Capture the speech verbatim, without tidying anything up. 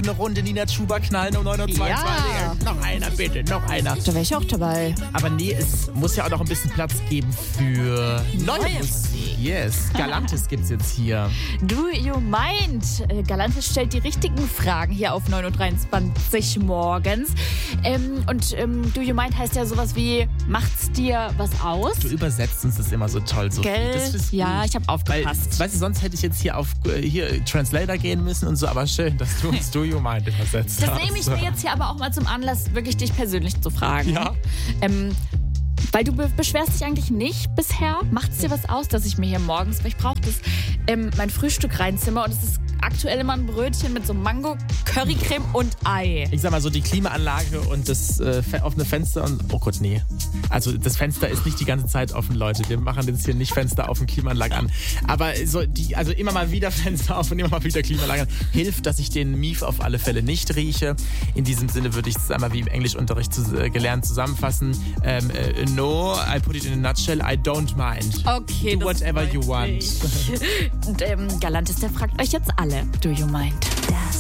eine Runde Nina Chuba knallen um neun Uhr zweiundzwanzig? Ja. Noch einer, bitte, noch einer. Da wäre ich auch dabei. Aber nee, es muss ja auch noch ein bisschen Platz geben für neue, Neue Musik. Yes, Galantis gibt's jetzt hier. Do You Mind? Äh, Galantis stellt die richtigen Fragen hier auf neun Uhr dreiundzwanzig morgens. Ähm, und ähm, Do You Mind heißt ja sowas wie, macht's dir was aus? Du übersetzt uns das immer so toll, so. Gell? Das ist Ja, gut. ich habe Weil, aufgepasst. weißt du, sonst hätte ich jetzt hier auf äh, hier Translator gehen müssen und so, aber schön, dass du uns Do You Mind übersetzt Das hast. nehme ich mir jetzt hier aber auch mal zum Anlass, wirklich dich persönlich zu fragen. Ja. Ähm, weil du be beschwerst dich eigentlich nicht bisher. Macht es dir was aus, dass ich mir hier morgens, weil ich brauche das, ähm, mein Frühstück reinzimmer und es ist aktuell immer ein Brötchen mit so Mango, Currycreme und Ei. Ich sag mal so, die Klimaanlage und das äh, fe- offene Fenster und... Oh Gott, nee. Also das Fenster ist nicht die ganze Zeit offen, Leute. Wir machen jetzt hier nicht Fenster auf und Klimaanlage an. Aber so die, also immer mal wieder Fenster auf und immer mal wieder Klimaanlage an. Hilft, dass ich den Mief auf alle Fälle nicht rieche. In diesem Sinne würde ich es einmal wie im Englischunterricht zu, äh, gelernt zusammenfassen. Ähm, äh, no, I put it in a nutshell, I don't mind. Okay, Do das whatever freut you want. mich. Und ähm, Galantis, der fragt euch jetzt alle, Do You Mind?